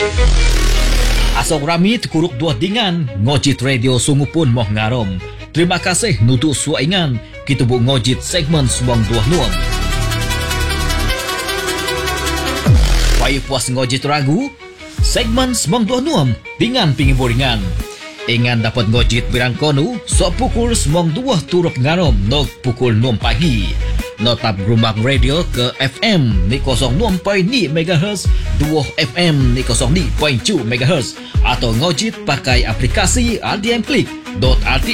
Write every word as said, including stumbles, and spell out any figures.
Asok rami terkuruk dua dengan ngojit radio sungu pun moh ngarom. Terima kasih nutuk suaingan kita bu ngojit segmen semong dua nuam. Payah puas ngojit ragu segmen semong dua nuam dengan pingiburingan. Ingan dapat ngojit birang konu so pukul semong dua turuk ngarom nok pukul enam pagi. Notap Rumbang Radio ke F M ni kosong enam perpuluhan lima megahertz, dua F M ni kosong lima perpuluhan tujuh megahertz atau ngojit pakai aplikasi R D M Click dot R T